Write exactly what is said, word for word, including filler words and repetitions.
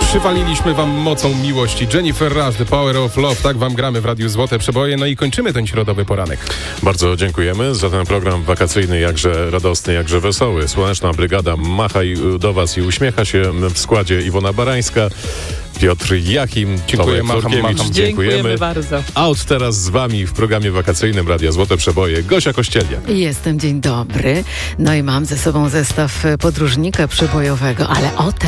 Przywaliliśmy wam mocą miłości. Jennifer Rush, The Power of Love. Tak wam gramy w Radiu Złote Przeboje. No i kończymy ten środowy poranek. Bardzo dziękujemy za ten program wakacyjny, jakże radosny, jakże wesoły. Słoneczna Brygada macha do was i uśmiecha się w składzie Iwona Barańska, Piotr Jachim, Dziękuję, Tomek macham, Torkiewicz. macham. Dziękujemy. Dziękujemy bardzo. Out teraz z wami w programie wakacyjnym Radia Złote Przeboje Gosia Kościeliak. Jestem, dzień dobry. No i mam ze sobą zestaw podróżnika przebojowego, ale o tym